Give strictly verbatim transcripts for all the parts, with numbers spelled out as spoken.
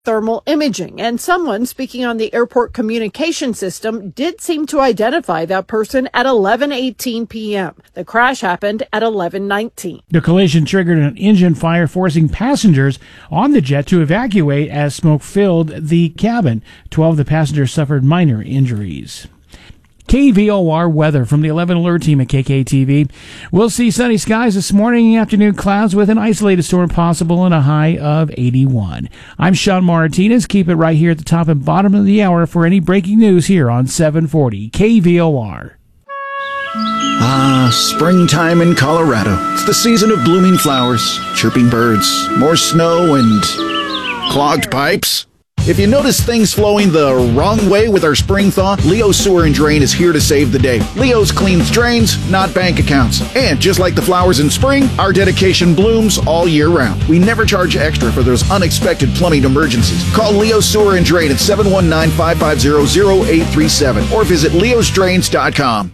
thermal imaging, and someone speaking on the airport communication system did seem to identify that person at eleven eighteen p.m. The crash happened at eleven nineteen. The collision triggered an engine fire, forcing passengers on the jet to evacuate as smoke filled the cabin. Twelve of the passengers suffered minor injuries. K V O R weather from the eleven Alert team at K K T V. We'll see sunny skies this morning, afternoon clouds with an isolated storm possible and a high of eighty-one. I'm Sean Martinez. Keep it right here at the top and bottom of the hour for any breaking news here on seven forty K V O R. Ah, springtime in Colorado. It's the season of blooming flowers, chirping birds, more snow, and clogged pipes. If you notice things flowing the wrong way with our spring thaw, Leo Sewer and Drain is here to save the day. Leo's cleans drains, not bank accounts. And just like the flowers in spring, our dedication blooms all year round. We never charge extra for those unexpected plumbing emergencies. Call Leo Sewer and Drain at seven one nine, five five zero, zero eight three seven or visit leos drains dot com.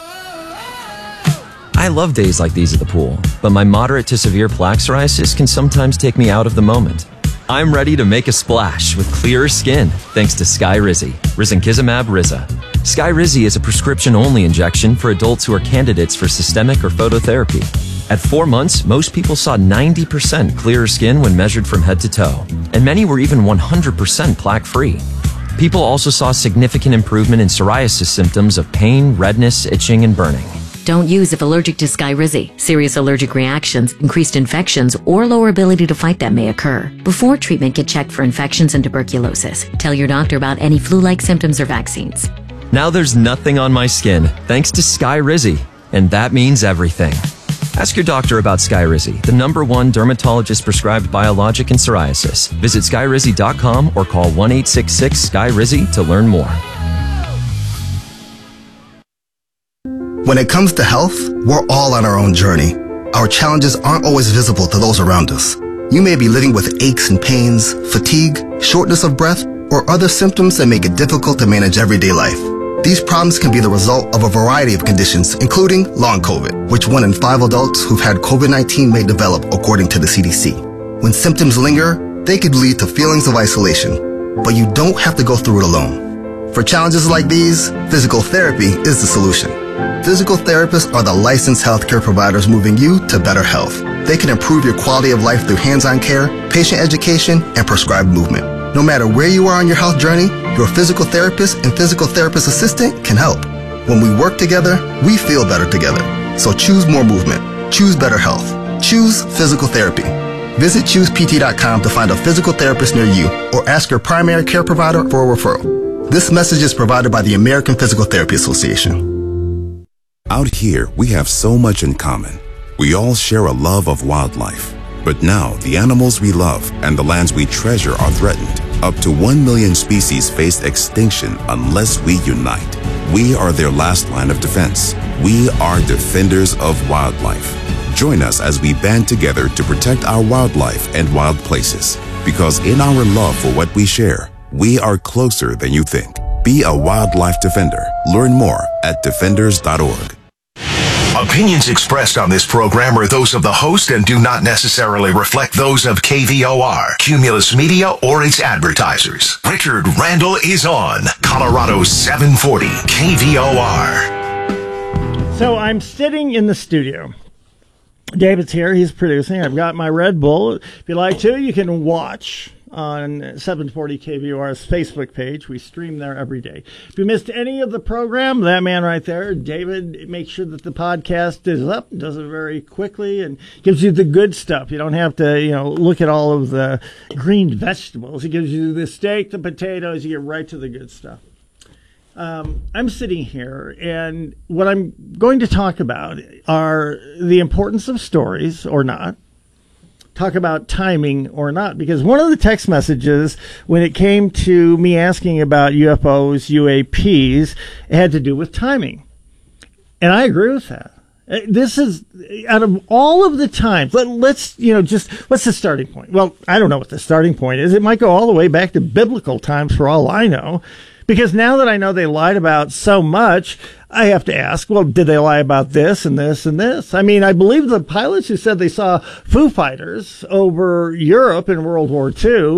I love days like these at the pool, but my moderate to severe plaque psoriasis can sometimes take me out of the moment. I'm ready to make a splash with clearer skin thanks to Skyrizi, risankizumab Riza. Skyrizi is a prescription-only injection for adults who are candidates for systemic or phototherapy. At four months, most people saw ninety percent clearer skin when measured from head to toe, and many were even one hundred percent plaque-free. People also saw significant improvement in psoriasis symptoms of pain, redness, itching, and burning. Don't use if allergic to Skyrizi. Serious allergic reactions, increased infections, or lower ability to fight them may occur. Before treatment, get checked for infections and tuberculosis. Tell your doctor about any flu-like symptoms or vaccines. Now there's nothing on my skin thanks to Skyrizi, and that means everything. Ask your doctor about Skyrizi, the number one dermatologist-prescribed biologic in psoriasis. Visit skyrizi dot com or call one eight six six, S K Y R I Z I to learn more. When it comes to health, we're all on our own journey. Our challenges aren't always visible to those around us. You may be living with aches and pains, fatigue, shortness of breath, or other symptoms that make it difficult to manage everyday life. These problems can be the result of a variety of conditions, including long COVID, which one in five adults who've had COVID nineteen may develop, according to the C D C. When symptoms linger, they could lead to feelings of isolation, but you don't have to go through it alone. For challenges like these, physical therapy is the solution. Physical therapists are the licensed healthcare providers moving you to better health. They can improve your quality of life through hands-on care, patient education, and prescribed movement. No matter where you are on your health journey, your physical therapist and physical therapist assistant can help. When we work together, we feel better together. So choose more movement. Choose better health. Choose physical therapy. Visit choose P T dot com to find a physical therapist near you or ask your primary care provider for a referral. This message is provided by the American Physical Therapy Association. Out here, we have so much in common. We all share a love of wildlife. But now, the animals we love and the lands we treasure are threatened. Up to one million species face extinction unless we unite. We are their last line of defense. We are defenders of wildlife. Join us as we band together to protect our wildlife and wild places. Because in our love for what we share, we are closer than you think. Be a wildlife defender. Learn more at defenders dot org. Opinions expressed on this program are those of the host and do not necessarily reflect those of K V O R, Cumulus Media, or its advertisers. Richard Randall is on Colorado seven forty K V O R. So I'm sitting in the studio. David's here. He's producing. I've got my Red Bull. If you like to, you can watch on seven forty K V O R's Facebook page. We stream there every day. If you missed any of the program, that man right there, David, makes sure that the podcast is up, does it very quickly, and gives you the good stuff. You don't have to, you know, look at all of the green vegetables. He gives you the steak, the potatoes. You get right to the good stuff. Um, I'm sitting here, and what I'm going to talk about are the importance of stories or not. Talk about timing or not, because one of the text messages when it came to me asking about U F Os, U A Ps, it had to do with timing. And I agree with that. This is, out of all of the times, let, let's, you know, just, what's the starting point? Well, I don't know what the starting point is. It might go all the way back to biblical times for all I know. Because now that I know they lied about so much, I have to ask, well, did they lie about this and this and this? I mean, I believe the pilots who said they saw Foo Fighters over Europe in World War Two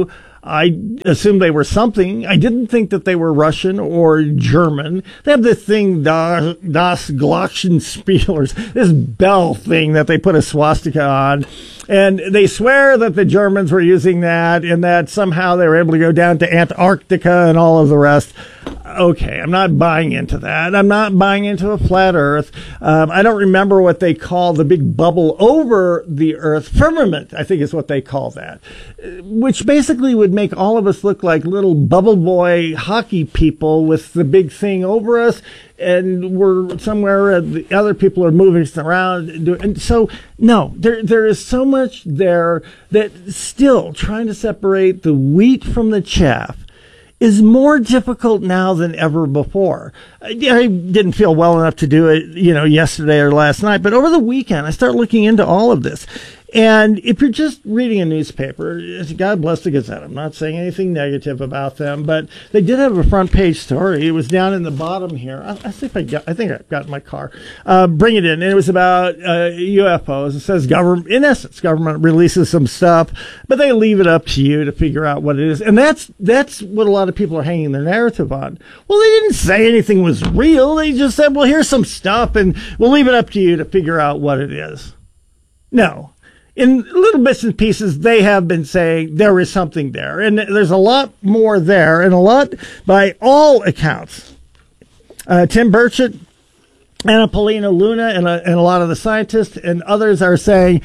I assumed they were something. I didn't think that they were Russian or German. They have this thing, Das, das Glockenspielers, this bell thing that they put a swastika on. And they swear that the Germans were using that and that somehow they were able to go down to Antarctica and all of the rest. Okay, I'm not buying into that. I'm not buying into a flat Earth. Um, I don't remember what they call the big bubble over the Earth. Firmament, I think is what they call that, which basically would make all of us look like little bubble boy hockey people with the big thing over us, and we're somewhere, uh, the other people are moving around. And so, no, there there is so much there that still trying to separate the wheat from the chaff is more difficult now than ever before. I, I didn't feel well enough to do it, you know, yesterday or last night, but over the weekend, I started looking into all of this. And if you're just reading a newspaper, God bless the Gazette. I'm not saying anything negative about them, but they did have a front page story. It was down in the bottom here. I, I think I got, I think I got in my car. Uh, bring it in. And it was about uh, U F Os. It says government, in essence, government releases some stuff, but they leave it up to you to figure out what it is. And that's that's what a lot of people are hanging their narrative on. Well, they didn't say anything was real. They just said, well, here's some stuff, and we'll leave it up to you to figure out what it is. No. In little bits and pieces, they have been saying there is something there. And there's a lot more there, and a lot by all accounts. Uh, Tim Burchett, Anna Paulina Luna, and a, and a lot of the scientists and others are saying,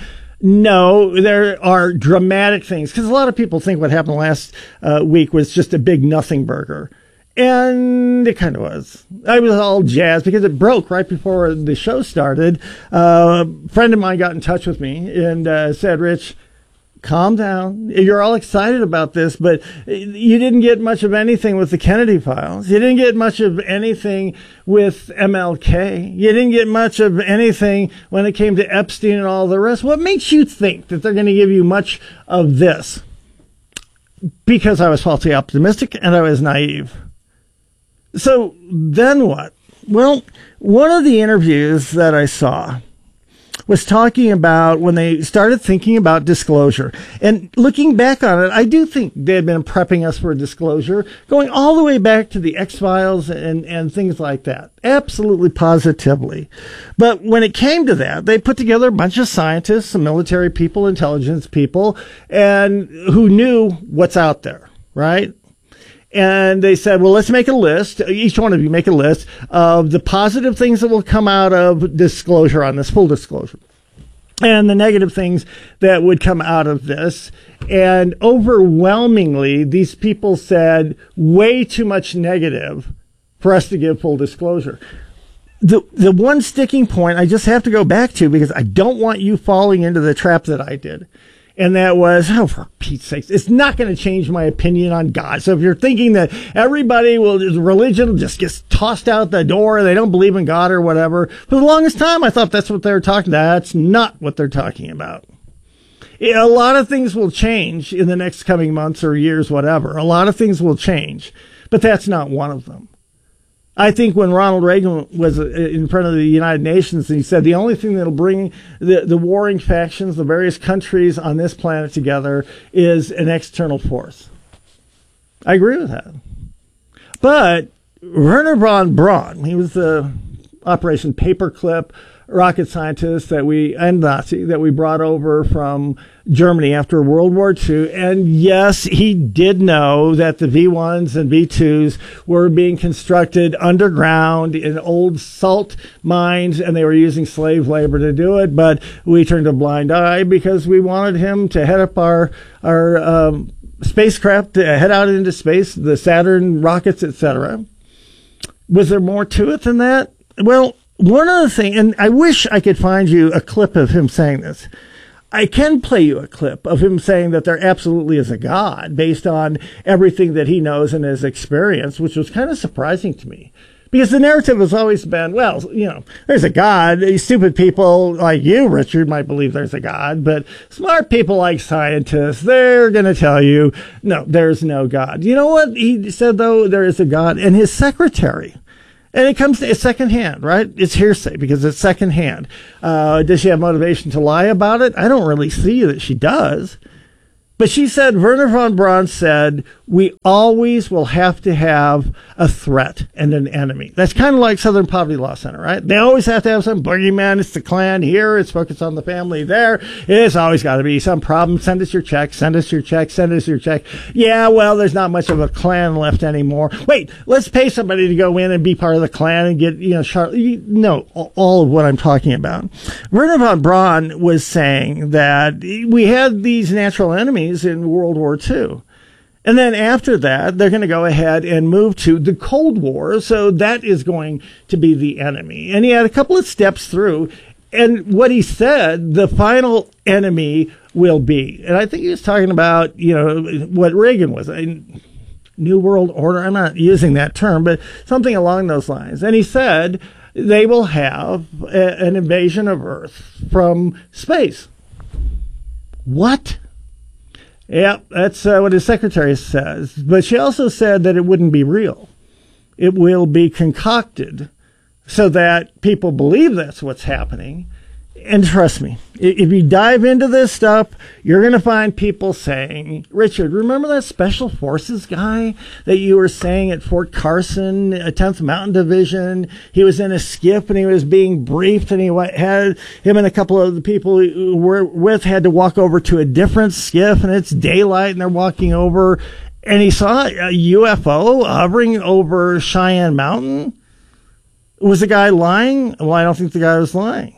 no, there are dramatic things. Because a lot of people think what happened last uh, week was just a big nothing burger. And it kind of was. I was all jazzed because it broke right before the show started. Uh, a friend of mine got in touch with me and uh, said, Rich, calm down. You're all excited about this, but you didn't get much of anything with the Kennedy files. You didn't get much of anything with M L K. You didn't get much of anything when it came to Epstein and all the rest. What makes you think that they're going to give you much of this? Because I was falsely optimistic and I was naive. So then what? Well, one of the interviews that I saw was talking about when they started thinking about disclosure. And looking back on it, I do think they had been prepping us for disclosure, going all the way back to the X-Files and, and things like that. Absolutely, positively. But when it came to that, they put together a bunch of scientists, some military people, intelligence people, and who knew what's out there, right? And they said, well, let's make a list. Each one of you make a list of the positive things that will come out of disclosure on this, full disclosure, and the negative things that would come out of this. And overwhelmingly, these people said way too much negative for us to give full disclosure. The the one sticking point I just have to go back to, because I don't want you falling into the trap that I did. And that was, oh, for Pete's sakes, it's not going to change my opinion on God. So if you're thinking that everybody will, religion just gets tossed out the door, they don't believe in God or whatever, for the longest time, I thought that's what they were talking about. That's not what they're talking about. A lot of things will change in the next coming months or years, whatever. A lot of things will change, but that's not one of them. I think when Ronald Reagan was in front of the United Nations and he said the only thing that'll bring the, the warring factions, the various countries on this planet together is an external force. I agree with that. But Wernher von Braun, he was the Operation Paperclip rocket scientist that we, and Nazi, that we brought over from Germany after World War Two. And yes, he did know that the V ones and V twos were being constructed underground in old salt mines, and they were using slave labor to do it. But we turned a blind eye because we wanted him to head up our, our, um, spacecraft to head out into space, the Saturn rockets, et cetera. Was there more to it than that? Well, one other thing, and I wish I could find you a clip of him saying this. I can play you a clip of him saying that there absolutely is a God based on everything that he knows and has experienced, which was kind of surprising to me. Because the narrative has always been, well, you know, there's a God. Stupid people like you, Richard, might believe there's a God, but smart people like scientists, they're going to tell you, no, there's no God. You know what he said, though? There is a God. And his secretary, and it comes to it's secondhand, right? It's hearsay because it's secondhand. Uh, does she have motivation to lie about it? I don't really see that she does. But she said, Wernher von Braun said, we always will have to have a threat and an enemy. That's kind of like Southern Poverty Law Center, right? They always have to have some boogeyman. It's the Klan here. It's focused on the family there. It's always got to be some problem. Send us your check. Send us your check. Send us your check. Yeah, well, there's not much of a Klan left anymore. Wait, let's pay somebody to go in and be part of the Klan and get, you know, Char- you know, all of what I'm talking about. Wernher von Braun was saying that we had these natural enemies in World War Two. And then after that, they're going to go ahead and move to the Cold War. So that is going to be the enemy. And he had a couple of steps through. And what he said, the final enemy will be, and I think he was talking about, you know, what Reagan was, a New World Order. I'm not using that term, but something along those lines. And he said they will have a, an invasion of Earth from space. What? Yeah, that's uh, what his secretary says. But she also said that it wouldn't be real. It will be concocted so that people believe that's what's happening. And trust me, if you dive into this stuff, you're going to find people saying, Richard, remember that Special Forces guy that you were saying at Fort Carson, a tenth Mountain Division? He was in a skiff and he was being briefed, and he had him and a couple of the people who were with had to walk over to a different skiff, and it's daylight and they're walking over, and he saw a U F O hovering over Cheyenne Mountain. Was the guy lying? Well, I don't think the guy was lying.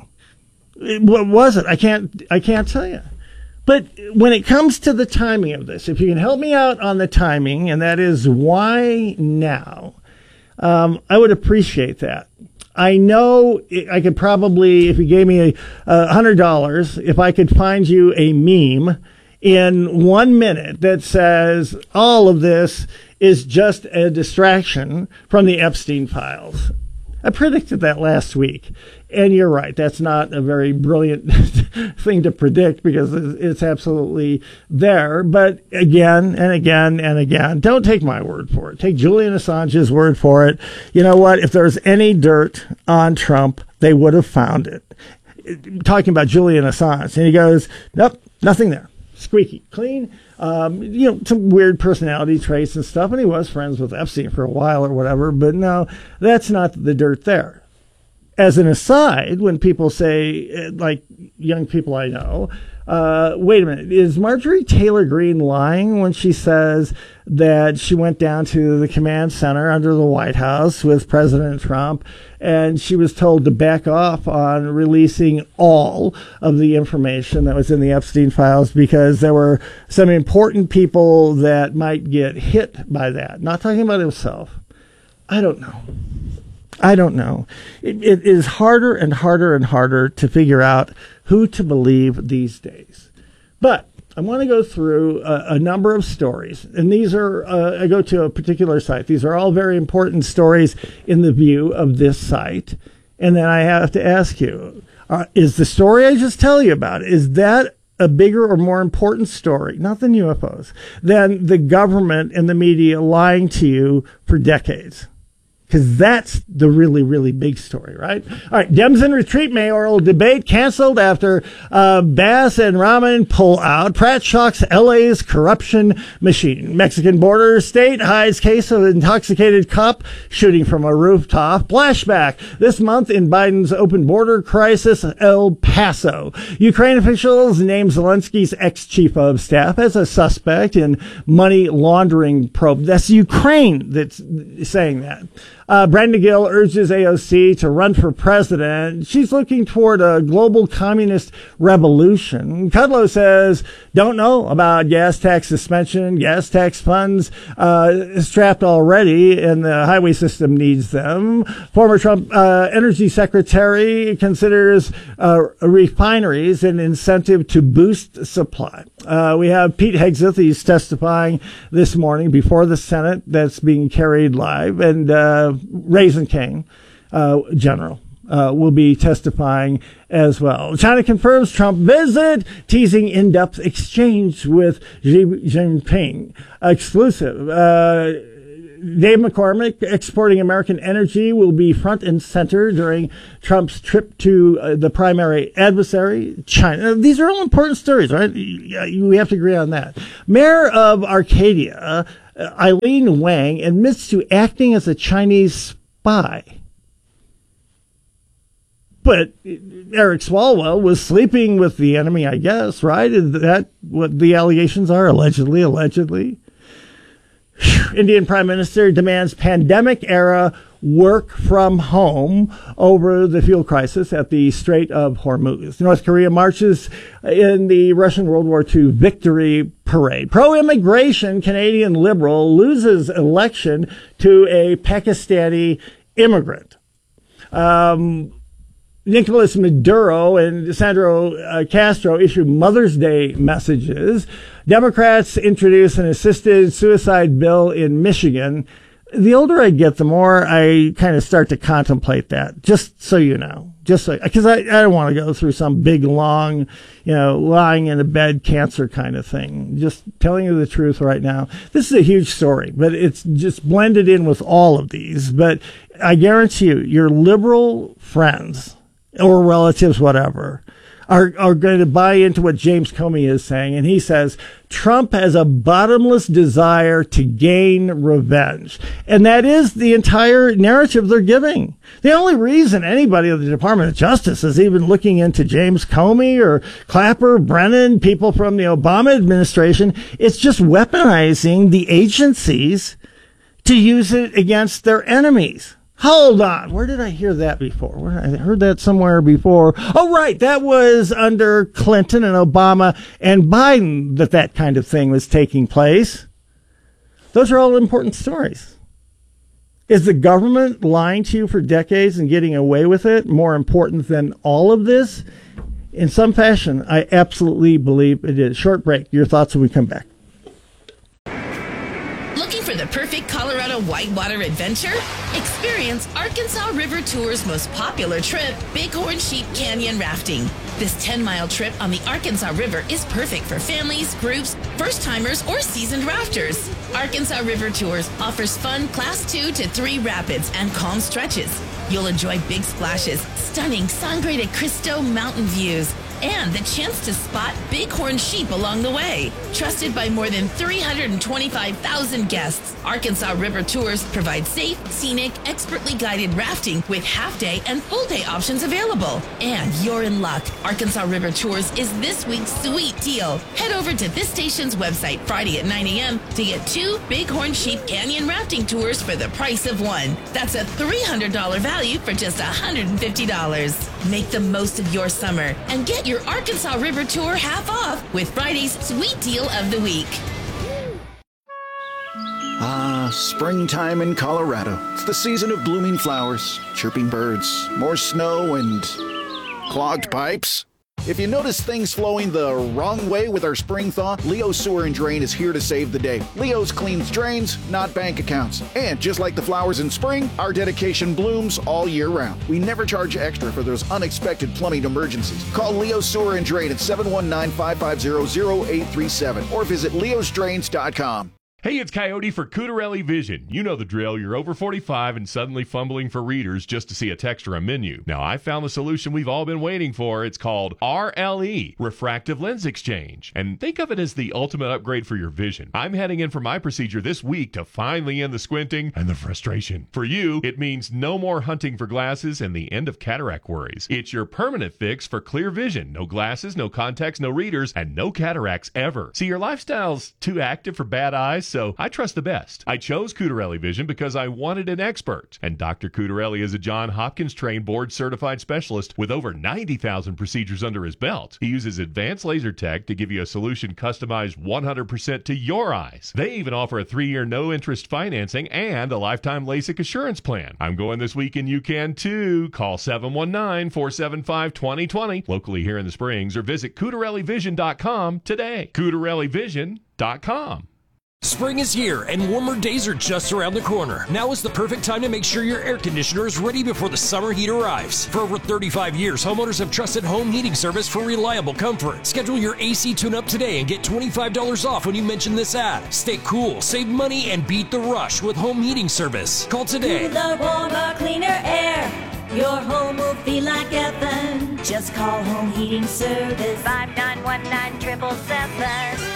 What was it? I can't, I can't tell you. But when it comes to the timing of this, if you can help me out on the timing, and that is why now, um, I would appreciate that. I know I could probably, if you gave me a, a hundred dollars, if I could find you a meme in one minute that says all of this is just a distraction from the Epstein files. I predicted that last week. And you're right. That's not a very brilliant thing to predict because it's absolutely there. But again and again and again, don't take my word for it. Take Julian Assange's word for it. You know what? If there's any dirt on Trump, they would have found it. Talking about Julian Assange. And he goes, nope, nothing there. Squeaky clean. Um, you know, some weird personality traits and stuff. And he was friends with Epstein for a while or whatever. But no, that's not the dirt there. As an aside, when people say, like young people I know, uh, wait a minute, is Marjorie Taylor Greene lying when she says that she went down to the command center under the White House with President Trump and she was told to back off on releasing all of the information that was in the Epstein files because there were some important people that might get hit by that? Not talking about himself. I don't know. I don't know. It, it is harder and harder and harder to figure out who to believe these days. But I want to go through a, a number of stories. And these are, uh, I go to a particular site. These are all very important stories in the view of this site. And then I have to ask you, uh, is the story I just tell you about, is that a bigger or more important story, not than U F Os, than the government and the media lying to you for decades? Because that's the really, really big story, right? All right, Dems in retreat, mayoral debate canceled after uh, Bass and Rahman pull out. Pratt shocks L A's corruption machine. Mexican border state hides case of intoxicated cop shooting from a rooftop. Flashback this month in Biden's open border crisis, El Paso. Ukraine officials name Zelensky's ex-chief of staff as a suspect in money laundering probe. That's Ukraine that's saying that. Uh, Brenda Gill urges A O C to run for president. She's looking toward a global communist revolution. Kudlow says, don't know about gas tax suspension, gas tax funds uh, strapped already, and the highway system needs them. Former Trump uh, Energy Secretary considers uh, refineries an incentive to boost supply. Uh, we have Pete Hegseth. He's testifying this morning before the Senate. That's being carried live. And uh, Raisin King, uh, General, uh, will be testifying as well. China confirms Trump visit, teasing in-depth exchange with Xi Jinping. Exclusive. Uh, Dave McCormick, exporting American energy will be front and center during Trump's trip to uh, the primary adversary, China. These are all important stories, right? We have to agree on that. Mayor of Arcadia, uh, Eileen Wang, admits to acting as a Chinese spy. But Eric Swalwell was sleeping with the enemy, I guess, right? Is that what the allegations are? Allegedly, allegedly. Indian Prime Minister demands pandemic-era work from home over the fuel crisis at the Strait of Hormuz. North Korea marches in the Russian World War Two victory parade. Pro-immigration Canadian Liberal loses election to a Pakistani immigrant. Um... Nicolas Maduro and Sandro uh, Castro issued Mother's Day messages. Democrats introduce an assisted suicide bill in Michigan. The older I get, the more I kind of start to contemplate that, just so you know. Just so, because I, I don't want to go through some big, long, you know, lying in a bed cancer kind of thing. Just telling you the truth right now. This is a huge story, but it's just blended in with all of these. But I guarantee you, your liberal friends or relatives, whatever, are, are going to buy into what James Comey is saying. And he says, Trump has a bottomless desire to gain revenge. And that is the entire narrative they're giving. The only reason anybody at the Department of Justice is even looking into James Comey or Clapper, Brennan, people from the Obama administration, it's just weaponizing the agencies to use it against their enemies. Hold on. Where did I hear that before? Where, I heard that somewhere before. Oh, right. That was under Clinton and Obama and Biden that that kind of thing was taking place. Those are all important stories. Is the government lying to you for decades and getting away with it more important than all of this? In some fashion, I absolutely believe it is. Short break. Your thoughts when we come back. Looking for the perfect Colorado whitewater adventure? Experience Arkansas River Tour's most popular trip, Bighorn Sheep Canyon Rafting. This ten-mile trip on the Arkansas River is perfect for families, groups, first-timers, or seasoned rafters. Arkansas River Tours offers fun Class two to three rapids and calm stretches. You'll enjoy big splashes, stunning sun-graded Cristo mountain views, and the chance to spot bighorn sheep along the way. Trusted by more than three hundred twenty-five thousand guests, Arkansas River Tours provide safe, scenic, expertly guided rafting with half-day and full-day options available. And you're in luck. Arkansas River Tours is this week's sweet deal. Head over to this station's website Friday at nine a.m. to get two Bighorn Sheep Canyon rafting tours for the price of one. That's a three hundred dollars value for just one hundred fifty dollars. Make the most of your summer and get your Arkansas River Tour half off with Friday's Sweet Deal of the Week. Ah, springtime in Colorado. It's the season of blooming flowers, chirping birds, more snow, and clogged pipes. If you notice things flowing the wrong way with our spring thaw, Leo Sewer and Drain is here to save the day. Leo's cleans drains, not bank accounts. And just like the flowers in spring, our dedication blooms all year round. We never charge extra for those unexpected plumbing emergencies. Call Leo Sewer and Drain at seven one nine, five five zero, zero eight three seven or visit leos drains dot com. Hey, it's Coyote for Cutarelli Vision. You know the drill. You're over forty-five and suddenly fumbling for readers just to see a text or a menu. Now, I found the solution we've all been waiting for. It's called R L E, Refractive Lens Exchange. And think of it as the ultimate upgrade for your vision. I'm heading in for my procedure this week to finally end the squinting and the frustration. For you, it means no more hunting for glasses and the end of cataract worries. It's your permanent fix for clear vision. No glasses, no contacts, no readers, and no cataracts ever. See, your lifestyle's too active for bad eyes, so I trust the best. I chose Cutarelli Vision because I wanted an expert. And Doctor Cutarelli is a Johns Hopkins trained board certified specialist with over ninety thousand procedures under his belt. He uses advanced laser tech to give you a solution customized one hundred percent to your eyes. They even offer a three-year no-interest financing and a lifetime LASIK assurance plan. I'm going this week and you can too. Call seven one nine, four seven five, two zero two zero locally here in the Springs or visit Cutarelli Vision dot com today. Cutarelli Vision dot com. Spring is here and warmer days are just around the corner. Now is the perfect time to make sure your air conditioner is ready before the summer heat arrives. For over thirty-five years, homeowners have trusted Home Heating Service for reliable comfort. Schedule your A C tune-up today and get twenty-five dollars off when you mention this ad. Stay cool, save money, and beat the rush with Home Heating Service. Call today. Cooler, warmer, cleaner air. Your home will feel like heaven. Just call Home Heating Service. five nine one nine, seven seven seven.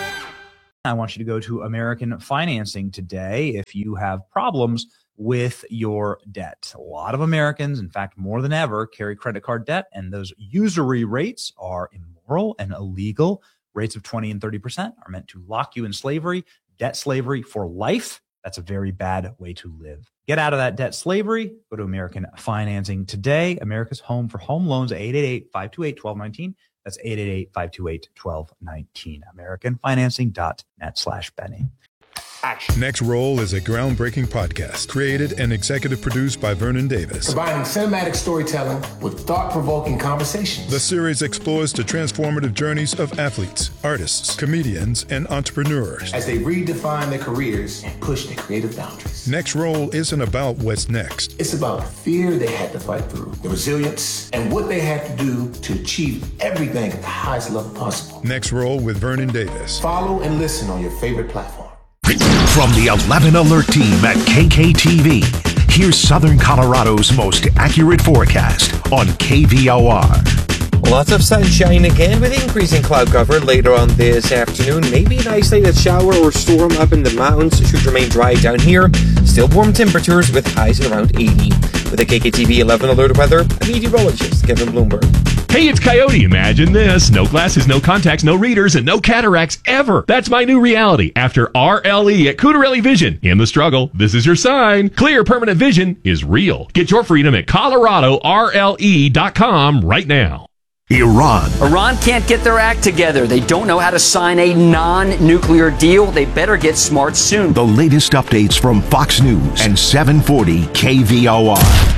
I want you to go to American Financing today if you have problems with your debt. A lot of Americans, in fact, more than ever, carry credit card debt, and those usury rates are immoral and illegal. Rates of twenty and thirty percent are meant to lock you in slavery, debt slavery for life. That's a very bad way to live. Get out of that debt slavery. Go to American Financing today. America's home for home loans, eight eight eight, five two eight, one two one nine. That's eight eight eight, five two eight, one two one nine. American Financing dot net slash Benny. Action. Next Roll is a groundbreaking podcast created and executive produced by Vernon Davis. Combining cinematic storytelling with thought-provoking conversations. The series explores the transformative journeys of athletes, artists, comedians, and entrepreneurs as they redefine their careers and push their creative boundaries. Next Roll isn't about what's next. It's about the fear they had to fight through, the resilience, and what they had to do to achieve everything at the highest level possible. Next Roll with Vernon Davis. Follow and listen on your favorite platform. From the eleven Alert team at K K T V, here's Southern Colorado's most accurate forecast on K V O R. Lots of sunshine again with increasing cloud cover later on this afternoon. Maybe an isolated shower or storm up in the mountains. Should remain dry down here. Still warm temperatures with highs at around eighty. With the K K T V eleven Alert weather, I'm meteorologist Kevin Bloomberg. Hey, it's Coyote. Imagine this. No glasses, no contacts, no readers, and no cataracts ever. That's my new reality after R L E at Cutarelli Vision. In the struggle, this is your sign. Clear permanent vision is real. Get your freedom at Colorado R L E dot com right now. Iran. Iran can't get their act together. They don't know how to sign a non-nuclear deal. They better get smart soon. The latest updates from Fox News and seven forty K V O R.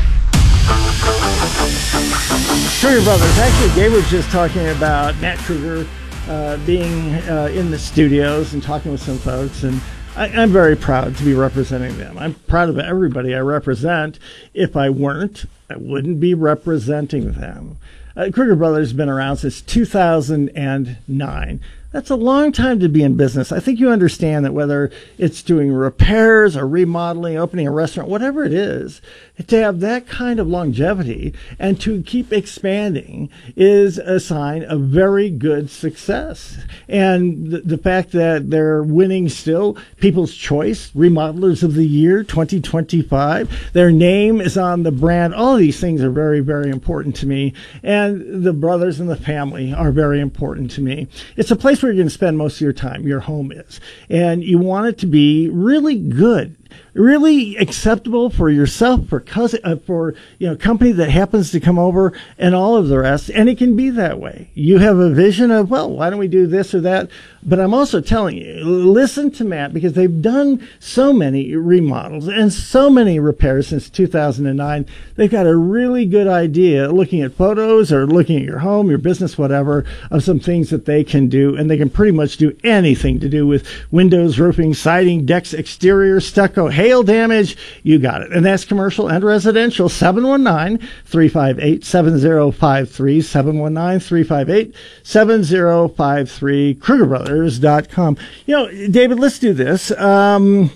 Kruger Brothers. Actually, Gabe was just talking about Matt Kruger uh, being uh, in the studios and talking with some folks, and I, I'm very proud to be representing them. I'm proud of everybody I represent. If I weren't, I wouldn't be representing them. Uh, Kruger Brothers has been around since two thousand nine. That's a long time to be in business. I think you understand that whether it's doing repairs or remodeling, opening a restaurant, whatever it is, to have that kind of longevity and to keep expanding is a sign of very good success. And the, the fact that they're winning still People's Choice, Remodelers of the Year twenty twenty-five, their name is on the brand. All of these things are very, very important to me. And the brothers and the family are very important to me. It's a place where you're going to spend most of your time. Your home is. And you want it to be really good, really acceptable for yourself, for cousin, uh, for you know, company that happens to come over, and all of the rest. And it can be that way. You have a vision of, well, why don't we do this or that? But I'm also telling you, listen to Matt, because they've done so many remodels and so many repairs since two thousand nine. They've got a really good idea, looking at photos or looking at your home, your business, whatever, of some things that they can do. And they can pretty much do anything to do with windows, roofing, siding, decks, exterior, stucco, hail damage. You got it. And that's commercial and residential. seven one nine, three five eight, seven zero five three, seven one nine, three five eight, seven zero five three, Kruger Brothers dot com. You know, David, let's do this. Um,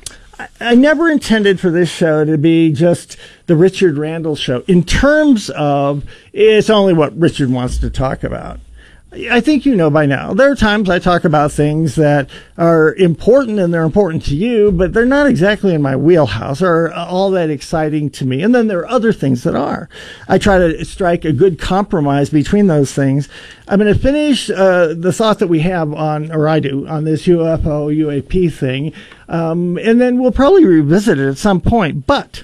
I, I never intended for this show to be just the Richard Randall show. In terms of, it's only what Richard wants to talk about. I think you know by now, there are times I talk about things that are important and they're important to you, but they're not exactly in my wheelhouse or all that exciting to me. And then there are other things that are. I try to strike a good compromise between those things. I'm going to finish uh, the thought that we have on, or I do, on this U F O, U A P thing, um, and then we'll probably revisit it at some point. But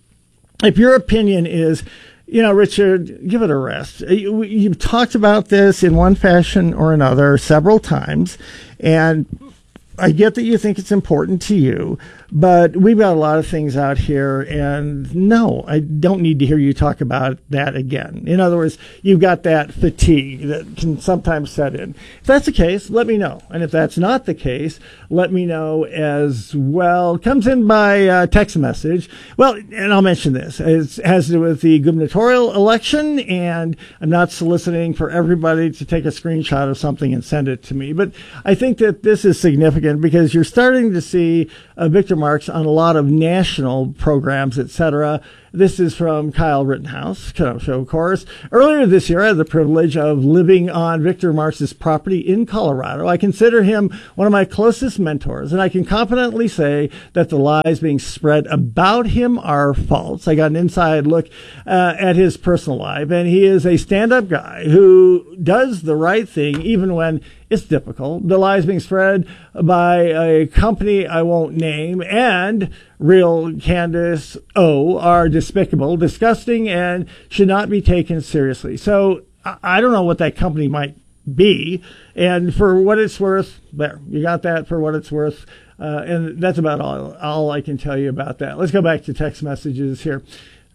if your opinion is, you know, Richard, give it a rest. You, you've talked about this in one fashion or another several times, and I get that you think it's important to you, but we've got a lot of things out here, and no, I don't need to hear you talk about that again. In other words, you've got that fatigue that can sometimes set in. If that's the case, let me know. And if that's not the case, let me know as well. It comes in by uh, text message. Well, and I'll mention this. It has to do with the gubernatorial election, and I'm not soliciting for everybody to take a screenshot of something and send it to me. But I think that this is significant because you're starting to see uh, Victor Marx on a lot of national programs, et cetera. This is from Kyle Rittenhouse, Show, of course. Earlier this year, I had the privilege of living on Victor Marx's property in Colorado. I consider him one of my closest mentors, and I can confidently say that the lies being spread about him are false. I got an inside look uh, at his personal life, and he is a stand-up guy who does the right thing even when it's difficult. The lies being spread by a company I won't name and real Candace O are despicable, disgusting, and should not be taken seriously. So I don't know what that company might be. And for what it's worth, there, you got that for what it's worth. Uh, and that's about all, all I can tell you about that. Let's go back to text messages here.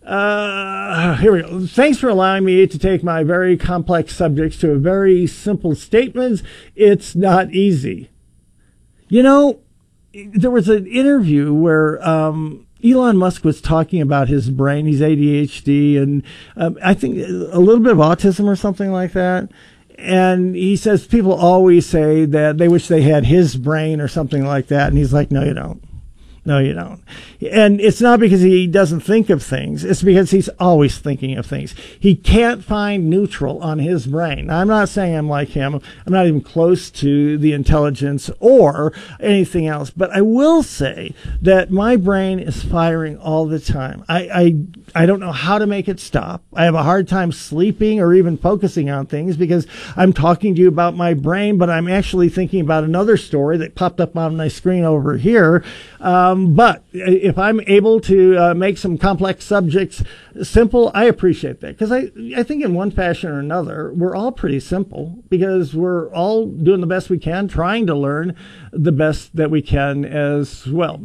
Uh, here we go. Thanks for allowing me to take my very complex subjects to a very simple statements. It's not easy. You know, there was an interview where um, Elon Musk was talking about his brain. He's A D H D and um, I think a little bit of autism or something like that. And he says people always say that they wish they had his brain or something like that. And he's like, no, you don't. No, you don't. And it's not because he doesn't think of things. It's because he's always thinking of things. He can't find neutral on his brain. Now, I'm not saying I'm like him. I'm not even close to the intelligence or anything else. But I will say that my brain is firing all the time. I, I, I don't know how to make it stop. I have a hard time sleeping or even focusing on things because I'm talking to you about my brain, but I'm actually thinking about another story that popped up on my screen over here. Um, But if I'm able to uh, make some complex subjects simple, I appreciate that. Because I, I think in one fashion or another, we're all pretty simple because we're all doing the best we can, trying to learn the best that we can as well.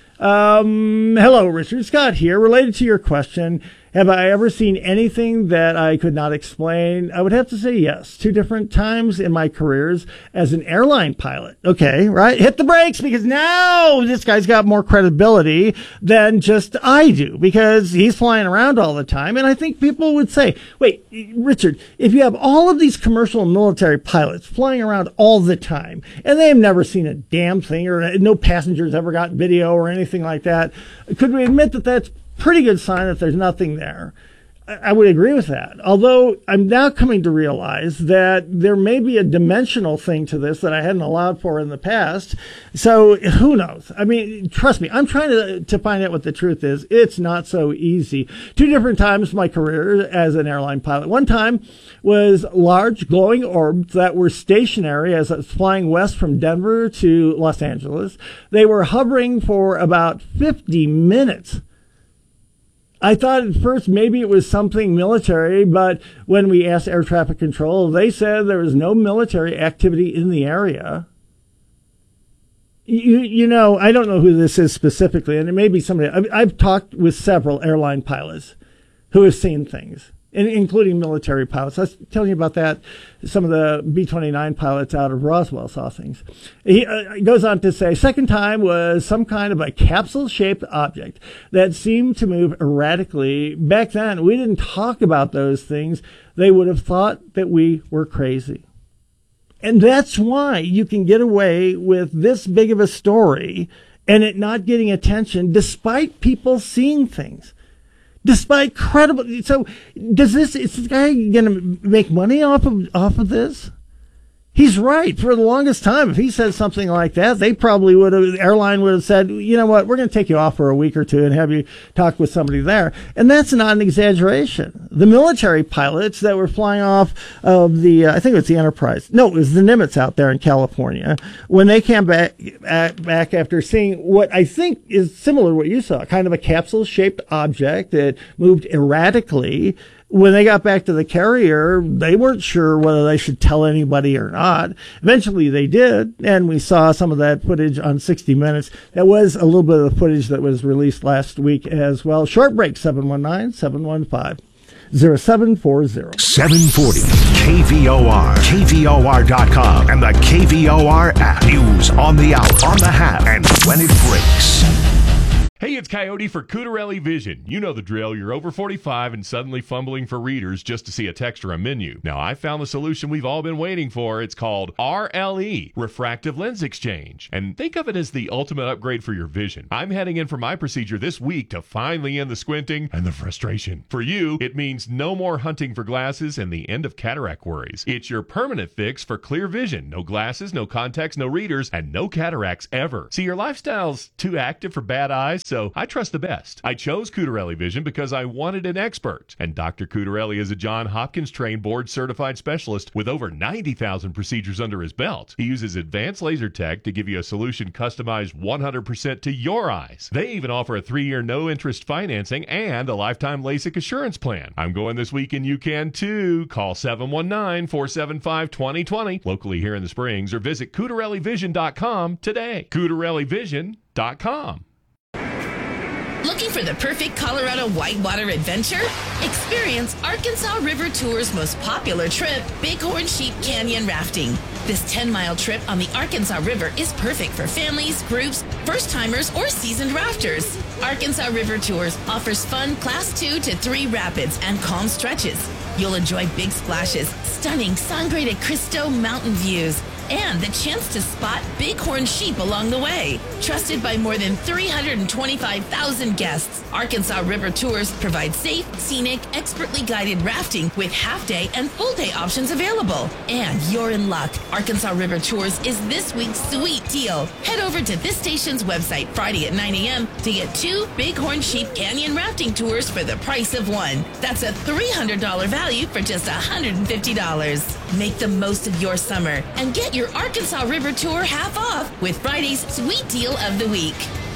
Um, hello, Richard Scott here. Related to your question, have I ever seen anything that I could not explain? I would have to say yes. Two different times in my careers as an airline pilot. Okay, right? Hit the brakes because now this guy's got more credibility than just I do because he's flying around all the time. And I think people would say, wait, Richard, if you have all of these commercial and military pilots flying around all the time and they have never seen a damn thing or no passengers ever got video or anything like that, could we admit that that's pretty good sign that there's nothing there? I would agree with that. Although I'm now coming to realize that there may be a dimensional thing to this that I hadn't allowed for in the past. So who knows? I mean, trust me, I'm trying to, to find out what the truth is. It's not so easy. Two different times in my career as an airline pilot. One time was large glowing orbs that were stationary as I was flying west from Denver to Los Angeles. They were hovering for about fifty minutes. I thought at first maybe it was something military, but when we asked air traffic control, they said there was no military activity in the area. You, you know, I don't know who this is specifically, and it may be somebody. I've, I've talked with several airline pilots who have seen things, including military pilots. I was telling you about that. Some of the B twenty-nine pilots out of Roswell saw things. He uh, goes on to say, second time was some kind of a capsule-shaped object that seemed to move erratically. Back then, we didn't talk about those things. They would have thought that we were crazy. And that's why you can get away with this big of a story and it not getting attention despite people seeing things. Despite credible, so does this? Is this guy going to make money off of off of this? He's right. For the longest time, if he said something like that, they probably would have. The airline would have said, "You know what? We're going to take you off for a week or two and have you talk with somebody there." And that's not an exaggeration. The military pilots that were flying off of the, uh, I think it was the Enterprise. No, it was the Nimitz out there in California. When they came back back after seeing what I think is similar to what you saw, kind of a capsule-shaped object that moved erratically. when they got back to the carrier, they weren't sure whether they should tell anybody or not. Eventually they did, and we saw some of that footage on sixty minutes. That was a little bit of the footage that was released last week as well. Short break, seven one nine, seven one five, zero seven four zero. seven forty K V O R, K V O R dot com, and the K V O R app. News on the hour, on the half, and when it breaks. Hey, it's Coyote for Cutarelli Vision. You know the drill. You're over forty-five and suddenly fumbling for readers just to see a text or a menu. Now, I found the solution we've all been waiting for. It's called R L E, Refractive Lens Exchange. And think of it as the ultimate upgrade for your vision. I'm heading in for my procedure this week to finally end the squinting and the frustration. For you, it means no more hunting for glasses and the end of cataract worries. It's your permanent fix for clear vision. No glasses, no contacts, no readers, and no cataracts ever. See, your lifestyle's too active for bad eyes, so I trust the best. I chose Cutarelli Vision because I wanted an expert. And Doctor Cutarelli is a Johns Hopkins trained board certified specialist with over ninety thousand procedures under his belt. He uses advanced laser tech to give you a solution customized one hundred percent to your eyes. They even offer a three-year no-interest financing and a lifetime LASIK assurance plan. I'm going this week and you can too. Call seven one nine, four seven five, two zero two zero locally here in the Springs or visit Cutarelli Vision dot com today. Cutarelli Vision dot com. Looking for the perfect Colorado whitewater adventure? Experience Arkansas River Tour's most popular trip, Bighorn Sheep Canyon Rafting. This ten-mile trip on the Arkansas River is perfect for families, groups, first-timers, or seasoned rafters. Arkansas River Tours offers fun Class two to three rapids and calm stretches. You'll enjoy big splashes, stunning Sangre de Cristo mountain views, and the chance to spot bighorn sheep along the way. Trusted by more than three hundred twenty-five thousand guests, Arkansas River Tours provide safe, scenic, expertly guided rafting with half-day and full-day options available. And you're in luck. Arkansas River Tours is this week's sweet deal. Head over to this station's website Friday at nine a.m. to get two Bighorn Sheep Canyon rafting tours for the price of one. That's a three hundred dollars value for just one hundred fifty dollars. Make the most of your summer and get your Arkansas River Tour half off with Friday's Sweet Deal of the Week.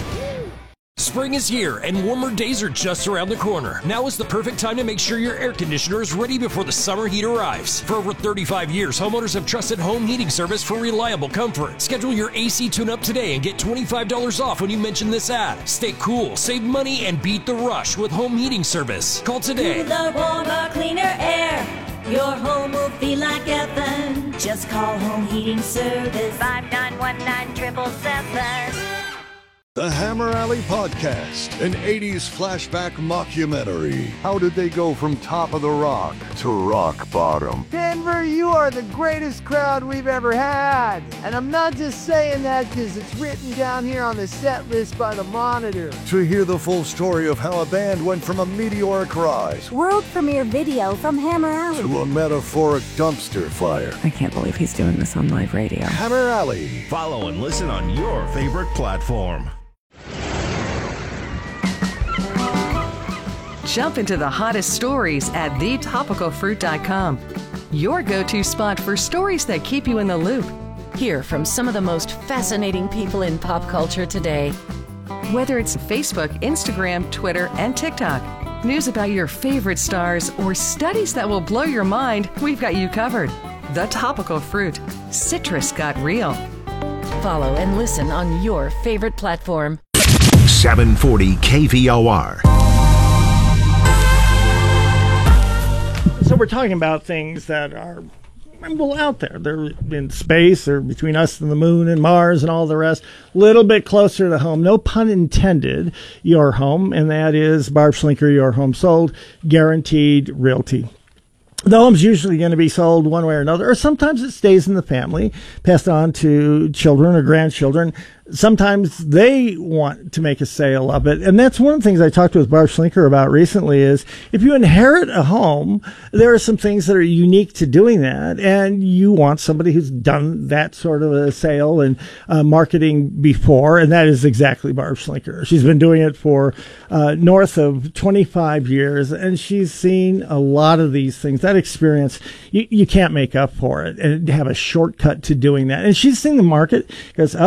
Spring is here and warmer days are just around the corner. Now is the perfect time to make sure your air conditioner is ready before the summer heat arrives. For over thirty-five years, homeowners have trusted home heating service for reliable comfort. Schedule your A C tune-up today and get twenty-five dollars off when you mention this ad. Stay cool, save money, and beat the rush with home heating service. Call today. Cooler, warmer, cleaner air. Your home will feel like heaven. Just call Home Heating Service. five nine one nine, seven seven seven. The Hammer Alley Podcast, an eighties flashback mockumentary. How did they go from top of the rock to rock bottom? Denver, you are the greatest crowd we've ever had. And I'm not just saying that because it's written down here on the set list by the Monitor. To hear the full story of how a band went from a meteoric rise world premiere video from Hammer Alley to a metaphoric dumpster fire. I can't believe he's doing this on live radio. Hammer Alley. Follow and listen on your favorite platform. Jump into the hottest stories at the topical fruit dot com. Your go-to spot for stories that keep you in the loop. Hear from some of the most fascinating people in pop culture today. Whether it's Facebook, Instagram, Twitter, and TikTok, news about your favorite stars, or studies that will blow your mind, we've got you covered. The Topical Fruit. Citrus got real. Follow and listen on your favorite platform. seven forty K V O R. So we're talking about things that are, well, out there. They're in space. They're between us and the moon and Mars and all the rest. A little bit closer to home. No pun intended. Your home, and that is Barb Schlinker, Your Home Sold, Guaranteed Realty. The home's usually going to be sold one way or another, or sometimes it stays in the family, passed on to children or grandchildren. Sometimes they want to make a sale of it. And that's one of the things I talked with Barb Schlinker about recently is if you inherit a home, there are some things that are unique to doing that. And you want somebody who's done that sort of a sale and uh, marketing before. And that is exactly Barb Schlinker. She's been doing it for uh, north of twenty-five years. And she's seen a lot of these things. That experience, you, you can't make up for it and have a shortcut to doing that. And she's seen the market goes up,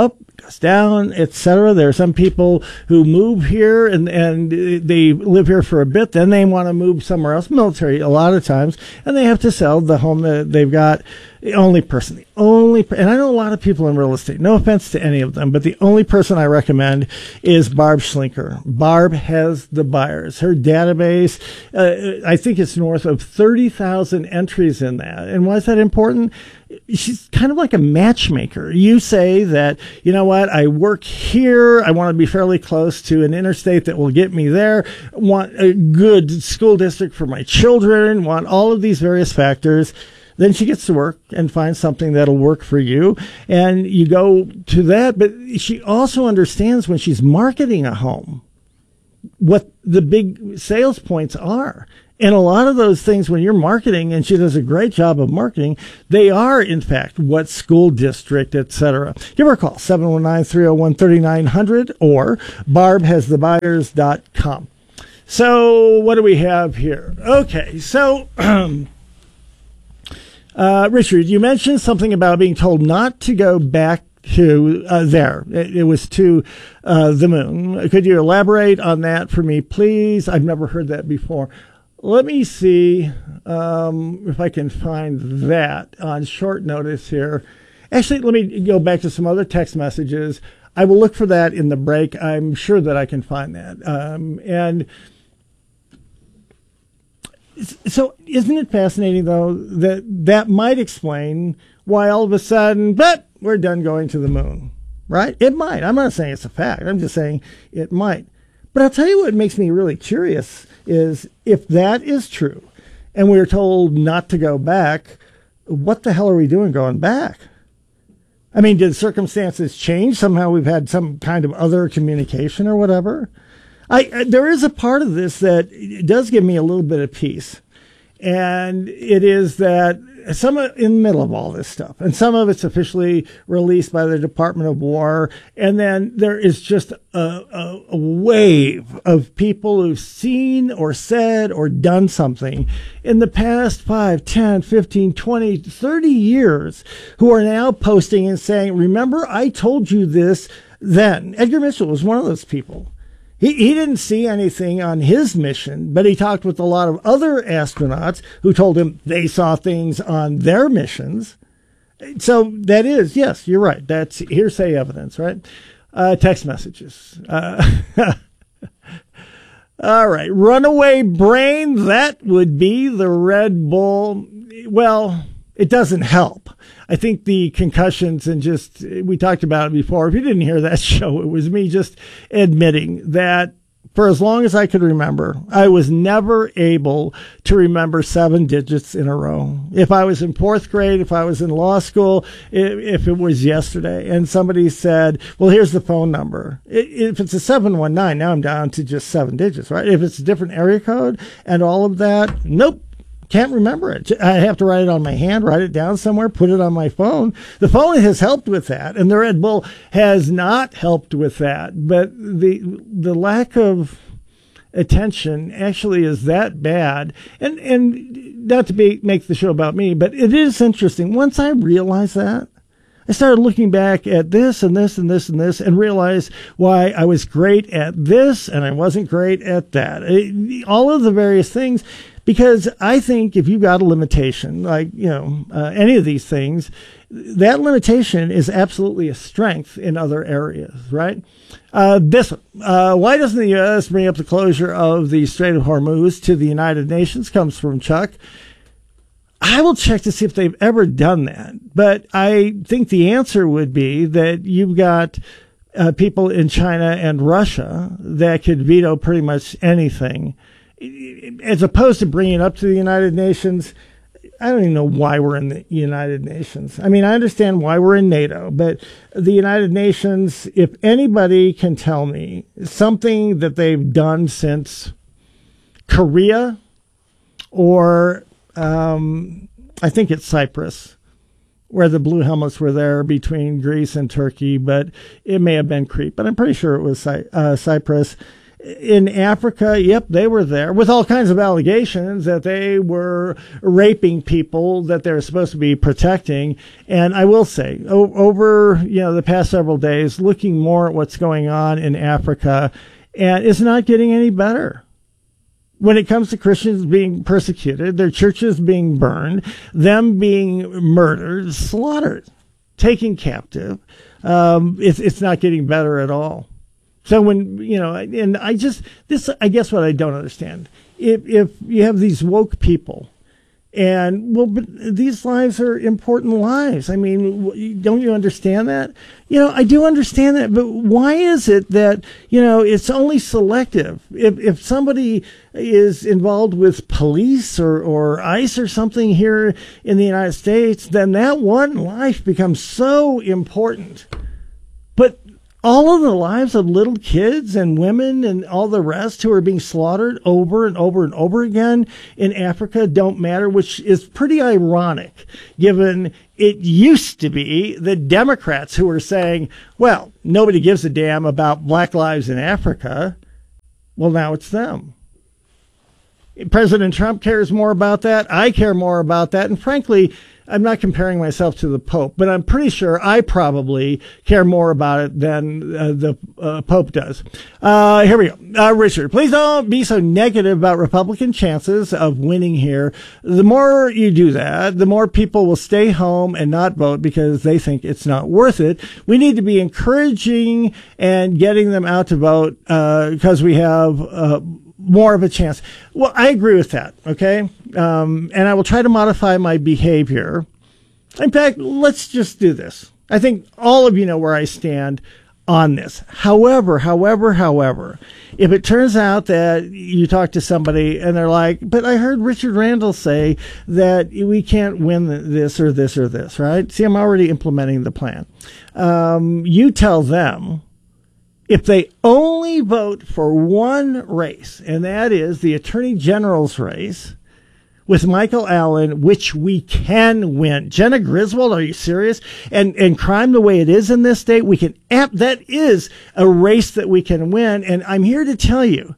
passed down, et cetera. There are some people who move here and, and they live here for a bit, then they want to move somewhere else, military a lot of times, and they have to sell the home that they've got. The only person, the only, and I know a lot of people in real estate, no offense to any of them, but the only person I recommend is Barb Schlinker. Barb has the buyers. Her database, uh, I think it's north of thirty thousand entries in that. And why is that important? She's kind of like a matchmaker. You say that, you know what, I work here, I want to be fairly close to an interstate that will get me there, want a good school district for my children, want all of these various factors. Then she gets to work and finds something that'll work for you, and you go to that. But she also understands when she's marketing a home what the big sales points are. And a lot of those things, when you're marketing, and she does a great job of marketing, they are, in fact, what school district, et cetera. Give her a call, seven one nine, three oh one, three nine zero zero, or barb has the buyers dot com. So what do we have here? Okay, so... Uh, Richard, you mentioned something about being told not to go back to uh, there. It, it was to uh, the moon. Could you elaborate on that for me, please? I've never heard that before. Let me see um, if I can find that on short notice here. Actually, let me go back to some other text messages. I will look for that in the break. I'm sure that I can find that. Um, and... So isn't it fascinating, though, that that might explain why all of a sudden, but we're done going to the moon, right? It might. I'm not saying it's a fact. I'm just saying it might. But I'll tell you what makes me really curious is if that is true and we're told not to go back, what the hell are we doing going back? I mean, did circumstances change? Somehow we've had some kind of other communication or whatever. I, there is a part of this that does give me a little bit of peace, and it is that some of, in the middle of all this stuff, and some of it's officially released by the Department of War, and then there is just a, a, a wave of people who've seen or said or done something in the past five, ten, fifteen, twenty, thirty years who are now posting and saying, remember, I told you this then. Edgar Mitchell was one of those people. He he didn't see anything on his mission, but he talked with a lot of other astronauts who told him they saw things on their missions. So that is, yes, you're right. That's hearsay evidence, right? Uh, text messages. Uh, all right. Runaway brain, that would be the Red Bull. Well, it doesn't help. I think the concussions and just, we talked about it before. If you didn't hear that show, it was me just admitting that for as long as I could remember, I was never able to remember seven digits in a row. If I was in fourth grade, if I was in law school, if it was yesterday, and somebody said, well, here's the phone number. If it's a seven one nine, now I'm down to just seven digits, right? If it's a different area code and all of that, nope. Can't remember it. I have to write it on my hand, write it down somewhere, put it on my phone. The phone has helped with that, and the Red Bull has not helped with that. But the the lack of attention actually is that bad. And and not to be make the show about me, but it is interesting. Once I realized that, I started looking back at this and this and this and this and realized why I was great at this and I wasn't great at that. It, all of the various things. Because I think if you've got a limitation, like, you know, uh, any of these things, that limitation is absolutely a strength in other areas, right? Uh, this one, uh, why doesn't the U S bring up the closure of the Strait of Hormuz to the United Nations? Comes from Chuck. I will check to see if they've ever done that. But I think the answer would be that you've got uh, people in China and Russia that could veto pretty much anything. As opposed to bringing it up to the United Nations, I don't even know why we're in the United Nations. I mean, I understand why we're in NATO, but the United Nations, if anybody can tell me something that they've done since Korea or um, I think it's Cyprus, where the blue helmets were there between Greece and Turkey, but it may have been Crete, but I'm pretty sure it was Cy- uh, Cyprus. in Africa, yep, they were there with all kinds of allegations that they were raping people that they're supposed to be protecting. And I will say, o- over you know the past several days, looking more at what's going on in Africa, and it's not getting any better. When it comes to Christians being persecuted, their churches being burned, them being murdered, slaughtered, taken captive, um, it's it's not getting better at all. So when, you know, and I just, this, I guess what I don't understand, if, if you have these woke people and, well, but these lives are important lives. I mean, don't you understand that? You know, I do understand that, but why is it that, you know, it's only selective? If, if somebody is involved with police or, or ICE or something here in the United States, then that one life becomes so important. But all of the lives of little kids and women and all the rest who are being slaughtered over and over and over again in Africa don't matter, which is pretty ironic, given it used to be the Democrats who were saying, well, nobody gives a damn about black lives in Africa. Well, now it's them. President Trump cares more about that. I care more about that. And frankly, I'm not comparing myself to the Pope, but I'm pretty sure I probably care more about it than uh, the uh, Pope does. Uh, here we go. Uh, Richard, please don't be so negative about Republican chances of winning here. The more you do that, the more people will stay home and not vote because they think it's not worth it. We need to be encouraging and getting them out to vote uh, because we have uh, more of a chance. Well, I agree with that, okay? Um, and I will try to modify my behavior. In fact, let's just do this. I think all of you know where I stand on this. However, however, however, if it turns out that you talk to somebody and they're like, but I heard Richard Randall say that we can't win this or this or this, right? See, I'm already implementing the plan. Um, you tell them, if they only vote for one race, and that is the Attorney General's race with Michael Allen, which we can win. Jenna Griswold, are you serious? And and crime the way it is in this state, we can amp, that is a race that we can win. And I'm here to tell you,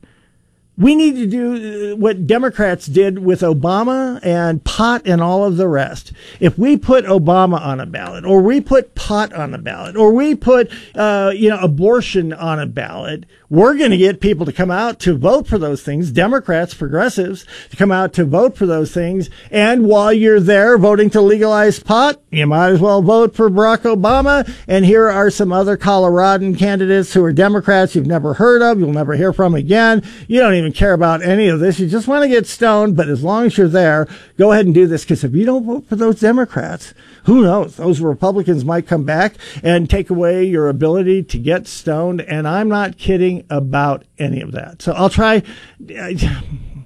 we need to do what Democrats did with Obama and pot and all of the rest. If we put Obama on a ballot, or we put pot on a ballot, or we put, uh, you know, abortion on a ballot, we're going to get people to come out to vote for those things, Democrats, progressives, to come out to vote for those things. And while you're there voting to legalize pot, you might as well vote for Barack Obama. And here are some other Coloradan candidates who are Democrats you've never heard of, you'll never hear from again. You don't even care about any of this. You just want to get stoned. But as long as you're there, go ahead and do this. Because if you don't vote for those Democrats, who knows? Those Republicans might come back and take away your ability to get stoned. And I'm not kidding about any of that. So I'll try. I,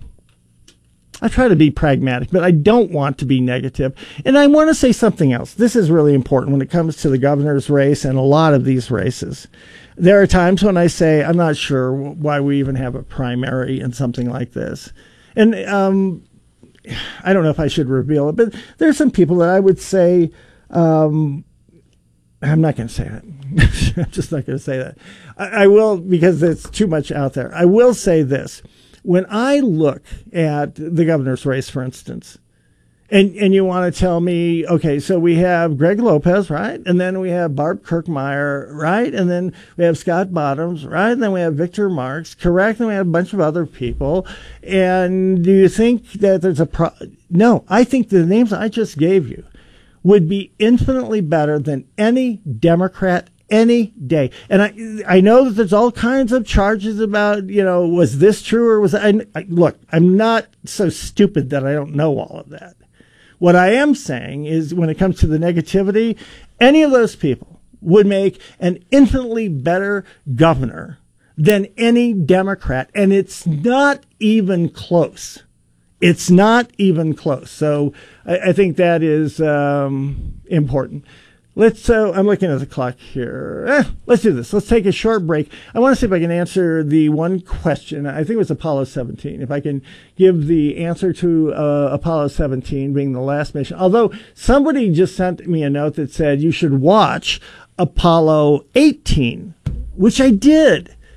I try to be pragmatic, but I don't want to be negative. And I want to say something else. This is really important when it comes to the governor's race and a lot of these races. There are times when I say, I'm not sure why we even have a primary in something like this. And um, I don't know if I should reveal it, but there's some people that I would say, um, I'm not going to say that. I'm just not going to say that. I, I will, because it's too much out there. I will say this. When I look at the governor's race, for instance, and and you want to tell me, okay, so we have Greg Lopez, right? And then we have Barb Kirkmeyer, right? And then we have Scott Bottoms, right? And then we have Victor Marks, correct? And we have a bunch of other people. And do you think that there's a pro? No, I think the names I just gave you would be infinitely better than any Democrat any day. And I I know that there's all kinds of charges about, you know, was this true or was that? I, I, look, I'm not so stupid that I don't know all of that. What I am saying is when it comes to the negativity, any of those people would make an infinitely better governor than any Democrat. And it's not even close. It's not even close. So I, I think that is um, important. Let's, so uh, I'm looking at the clock here. Eh, let's do this. Let's take a short break. I want to see if I can answer the one question. I think it was Apollo seventeen. If I can give the answer to uh, Apollo seventeen being the last mission. Although somebody just sent me a note that said you should watch Apollo eighteen, which I did.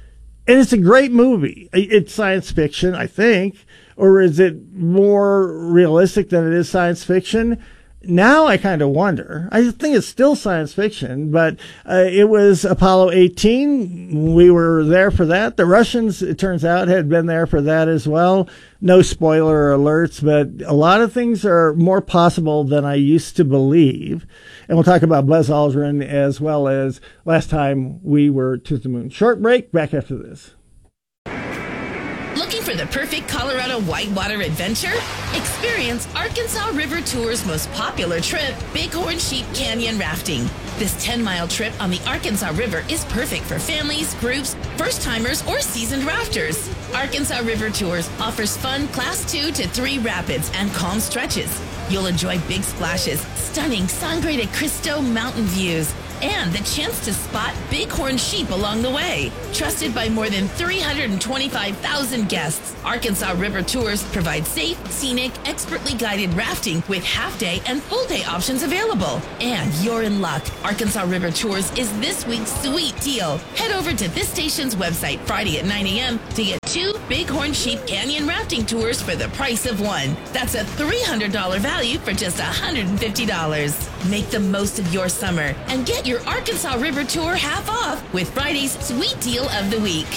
And it's a great movie. It's science fiction, I think. Or is it more realistic than it is science fiction? Now I kind of wonder. I think it's still science fiction, but uh, it was Apollo eighteen. We were there for that. The Russians, it turns out, had been there for that as well. No spoiler alerts, but a lot of things are more possible than I used to believe. And we'll talk about Buzz Aldrin as well as last time we were to the moon. Short break, back after this. Looking for the perfect Colorado whitewater adventure? Experience Arkansas River Tour's most popular trip, Bighorn Sheep Canyon Rafting. This ten-mile trip on the Arkansas River is perfect for families, groups, first-timers, or seasoned rafters. Arkansas River Tours offers fun Class two to three rapids and calm stretches. You'll enjoy big splashes, stunning Sangre de Cristo mountain views, and the chance to spot bighorn sheep along the way. Trusted by more than three hundred twenty-five thousand guests, Arkansas River Tours provide safe, scenic, expertly guided rafting with half-day and full-day options available. And you're in luck. Arkansas River Tours is this week's sweet deal. Head over to this station's website Friday at nine a.m. to get two Bighorn Sheep Canyon rafting tours for the price of one. That's a three hundred dollars value for just one hundred fifty dollars. Make the most of your summer and get your Arkansas River Tour half off with Friday's Sweet Deal of the Week.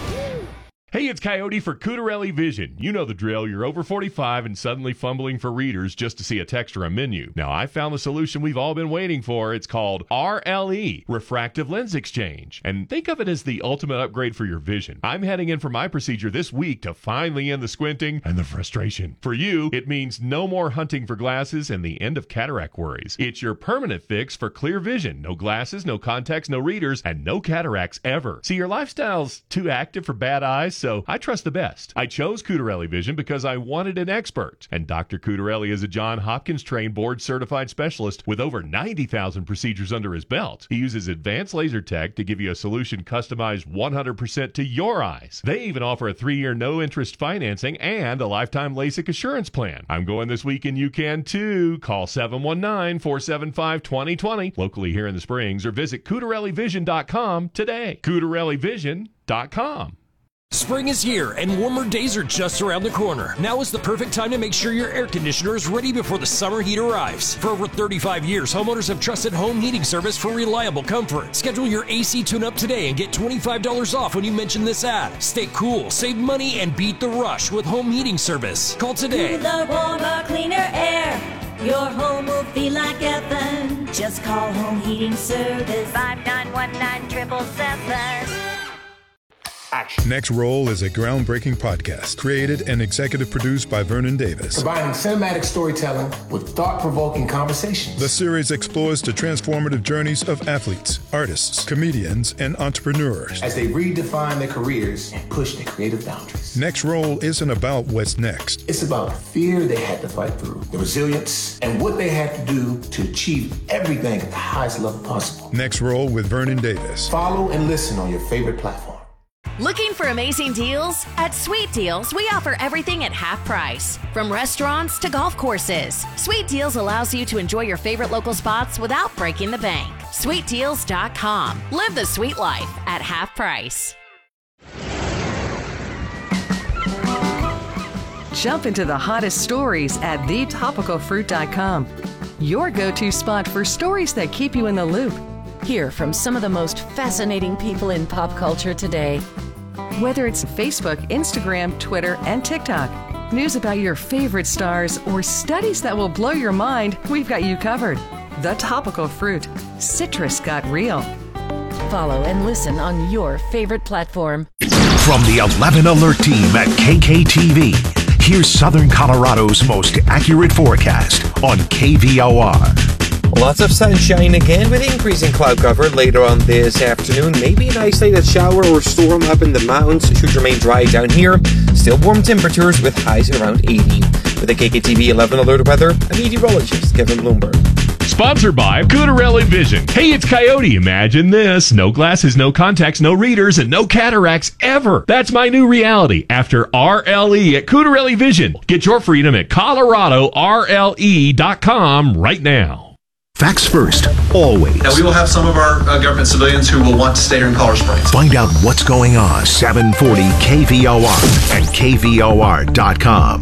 Hey, it's Coyote for Cutarelli Vision. You know the drill. You're over forty-five and suddenly fumbling for readers just to see a text or a menu. Now, I found the solution we've all been waiting for. It's called R L E, Refractive Lens Exchange. And think of it as the ultimate upgrade for your vision. I'm heading in for my procedure this week to finally end the squinting and the frustration. For you, it means no more hunting for glasses and the end of cataract worries. It's your permanent fix for clear vision. No glasses, no contacts, no readers, and no cataracts ever. See, your lifestyle's too active for bad eyes, so I trust the best. I chose Cutarelli Vision because I wanted an expert. And Doctor Cutarelli is a Johns Hopkins trained board certified specialist with over ninety thousand procedures under his belt. He uses advanced laser tech to give you a solution customized one hundred percent to your eyes. They even offer a three-year no-interest financing and a lifetime LASIK assurance plan. I'm going this week and you can too. Call seven one nine, four seven five, two zero two zero locally here in the Springs or visit Cutarelli Vision dot com today. Cutarelli Vision dot com. Spring is here and warmer days are just around the corner. Now is the perfect time to make sure your air conditioner is ready before the summer heat arrives. For over thirty-five years, homeowners have trusted home heating service for reliable comfort. Schedule your A C tune-up today and get twenty-five dollars off when you mention this ad. Stay cool, save money, and beat the rush with home heating service. Call today. Cooler, warmer, cleaner air. Your home will feel like heaven. Just call Home Heating Service. five nine one nine, seven seven seven. Next Roll is a groundbreaking podcast created and executive produced by Vernon Davis. Combining cinematic storytelling with thought-provoking conversations. The series explores the transformative journeys of athletes, artists, comedians, and entrepreneurs as they redefine their careers and push their creative boundaries. Next Roll isn't about what's next. It's about the fear they had to fight through, the resilience, and what they had to do to achieve everything at the highest level possible. Next Roll with Vernon Davis. Follow and listen on your favorite platform. Looking for amazing deals? At Sweet Deals, we offer everything at half price. From restaurants to golf courses, Sweet Deals allows you to enjoy your favorite local spots without breaking the bank. sweet deals dot com. Live the sweet life at half price. Jump into the hottest stories at the topical fruit dot com. Your go-to spot for stories that keep you in the loop. Hear from some of the most fascinating people in pop culture today. Whether it's Facebook, Instagram, Twitter, and TikTok, news about your favorite stars, or studies that will blow your mind, we've got you covered. The Topical Fruit. Citrus got real. Follow and listen on your favorite platform. From the eleven Alert team at K K T V, here's Southern Colorado's most accurate forecast on K V O R. Lots of sunshine again with increasing cloud cover later on this afternoon. Maybe an isolated shower or storm up in the mountains. Should remain dry down here. Still warm temperatures with highs around eighty. With the K K T V eleven Alert weather, I'm meteorologist Kevin Bloomberg. Sponsored by Cutarelli Vision. Hey, it's Coyote. Imagine this. No glasses, no contacts, no readers, and no cataracts ever. That's my new reality after R L E at Cutarelli Vision. Get your freedom at Colorado R L E dot com right now. Facts first, always. Now, we will have some of our uh, government civilians who will want to stay here in Colorado Springs. Find out what's going on. seven forty K V O R and K V O R dot com.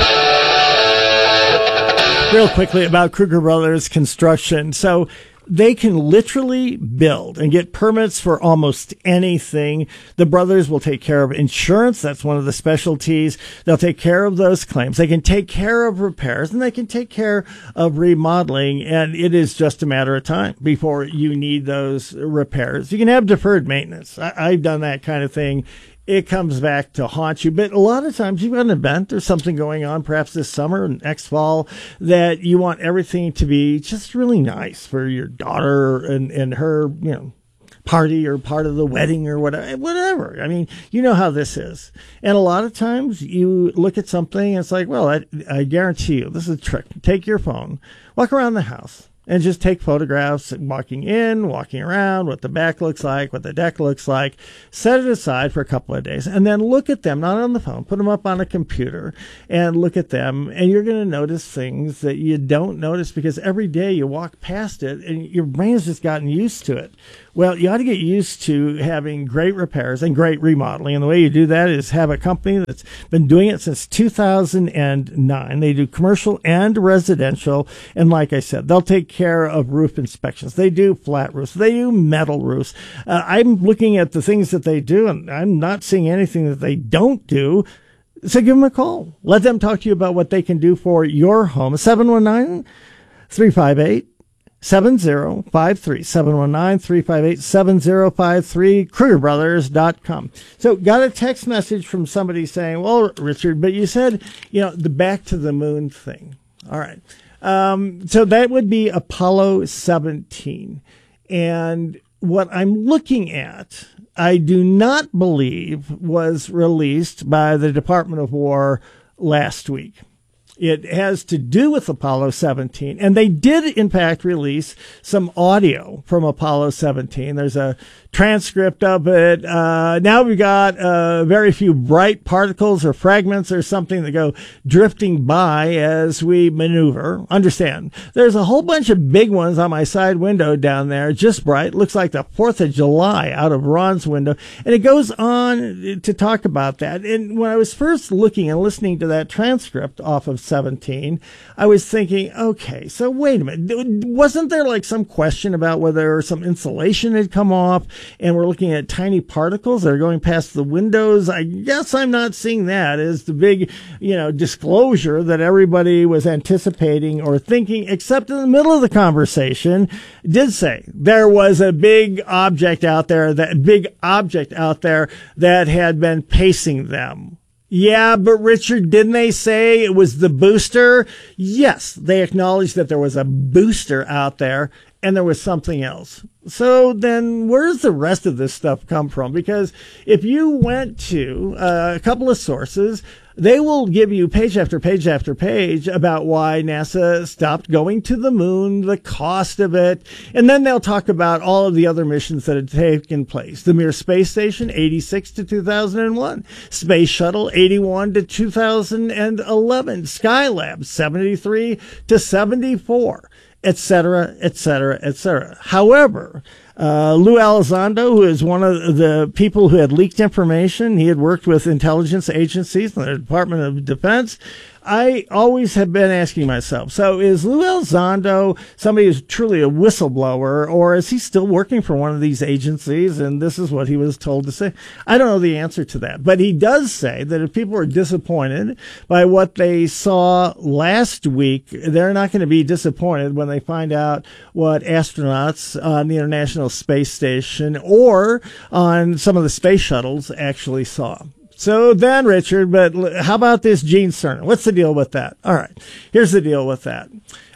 Real quickly about Kruger Brothers Construction. So they can literally build and get permits for almost anything. The brothers will take care of insurance. That's one of the specialties. They'll take care of those claims. They can take care of repairs, and they can take care of remodeling. And it is just a matter of time before you need those repairs. You can have deferred maintenance. I, I've done that kind of thing. It comes back to haunt you. But a lot of times you've got an event or something going on, perhaps this summer, next fall, that you want everything to be just really nice for your daughter and, and her, you know, party or part of the wedding or whatever, whatever. I mean, you know how this is. And a lot of times you look at something and it's like, well, I, I guarantee you, this is a trick. Take your phone, walk around the house, and just take photographs walking in, walking around, what the back looks like, what the deck looks like. Set it aside for a couple of days and then look at them, not on the phone, put them up on a computer and look at them. And you're going to notice things that you don't notice because every day you walk past it and your brain has just gotten used to it. Well, you ought to get used to having great repairs and great remodeling. And the way you do that is have a company that's been doing it since two thousand nine. They do commercial and residential. And like I said, they'll take care of roof inspections. They do flat roofs. They do metal roofs. Uh, I'm looking at the things that they do, and I'm not seeing anything that they don't do. So give them a call. Let them talk to you about what they can do for your home. seven one nine, three five eight, seven zero five three. seven one nine, three five eight, seven zero five three. Kruger Brothers dot com. So got a text message from somebody saying, well, Richard, but you said, you know, the back to the moon thing. All right. Um, so that would be Apollo seventeen. And what I'm looking at, I do not believe was released by the Department of War last week. It has to do with Apollo seventeen. And they did, in fact, release some audio from Apollo seventeen. There's a transcript of it. Uh, now we've got uh, very few bright particles or fragments or something that go drifting by as we maneuver. Understand, there's a whole bunch of big ones on my side window down there, just bright. Looks like the fourth of July out of Ron's window. And it goes on to talk about that. And when I was first looking and listening to that transcript off of seventeen, I was thinking, okay, so wait a minute. Wasn't there like some question about whether some insulation had come off and we're looking at tiny particles that are going past the windows? I guess I'm not seeing that as the big, you know, disclosure that everybody was anticipating or thinking, except in the middle of the conversation did say there was a big object out there, that big object out there that had been pacing them. Yeah, but Richard, didn't they say it was the booster? Yes, they acknowledged that there was a booster out there and there was something else. So then where does the rest of this stuff come from? Because if you went to uh, a couple of sources, they will give you page after page after page about why NASA stopped going to the moon, the cost of it, and then they'll talk about all of the other missions that had taken place. The Mir Space Station, eighty-six to two thousand one. Space Shuttle, eighty-one to two thousand eleven. Skylab, seventy-three to seventy-four. Et cetera, et cetera, et cetera. However, uh, Lou Elizondo, who is one of the people who had leaked information, he had worked with intelligence agencies and the Department of Defense. I always have been asking myself, so is Lou Elizondo somebody who's truly a whistleblower, or is he still working for one of these agencies and this is what he was told to say? I don't know the answer to that. But he does say that if people are disappointed by what they saw last week, they're not going to be disappointed when they find out what astronauts on the International Space Station or on some of the space shuttles actually saw. So then, Richard, but how about this Gene Cernan? What's the deal with that? All right, here's the deal with that.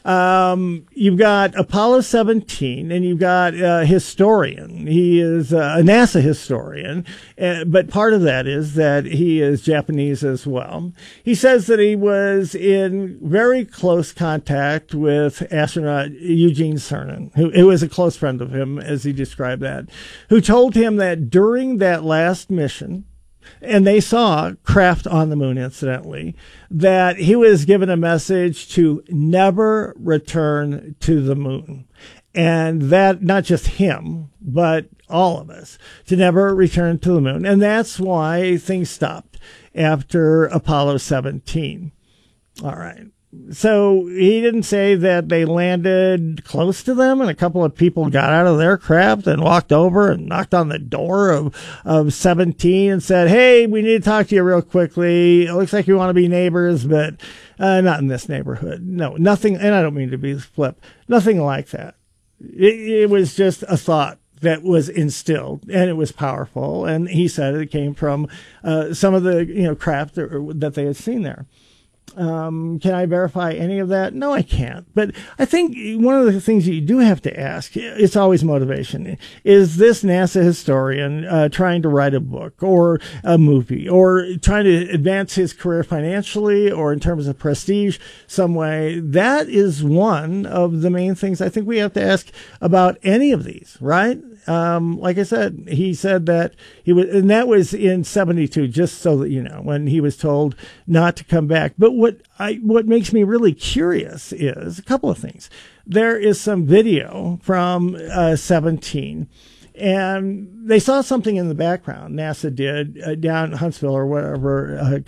Um, you've got Apollo seventeen, and you've got a historian. He is a NASA historian, uh, but part of that is that he is Japanese as well. He says that he was in very close contact with astronaut Eugene Cernan, who, who was a close friend of him, as he described that, who told him that during that last mission, and they saw craft on the moon, incidentally, that he was given a message to never return to the moon. And that, not just him, but all of us, to never return to the moon. And that's why things stopped after Apollo seventeen. All right. So he didn't say that they landed close to them and a couple of people got out of their craft and walked over and knocked on the door of, of seventeen and said, hey, we need to talk to you real quickly. It looks like you want to be neighbors, but uh, not in this neighborhood. No, nothing. And I don't mean to be flip. Nothing like that. It, it was just a thought that was instilled, and it was powerful. And he said it came from uh, some of the you know craft that, that they had seen there. Um, can I verify any of that? No, I can't. But I think one of the things that you do have to ask, it's always motivation. Is this NASA historian uh, trying to write a book or a movie or trying to advance his career financially or in terms of prestige some way? That is one of the main things I think we have to ask about any of these, right? Um, like I said, he said that he was, and that was in seventy-two, just so that you know, when he was told not to come back. But what I, what makes me really curious is a couple of things. There is some video from uh, seventeen, and they saw something in the background. NASA did uh, down in Huntsville or whatever. Uh,